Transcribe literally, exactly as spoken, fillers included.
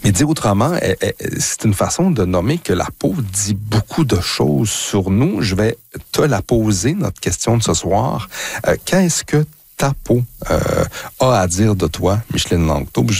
Mais dit autrement, c'est une façon de nommer que la peau dit beaucoup de choses sur nous. Je vais te la poser, notre question de ce soir. Euh, qu'est-ce que ta peau euh, a à dire de toi, Micheline Langto?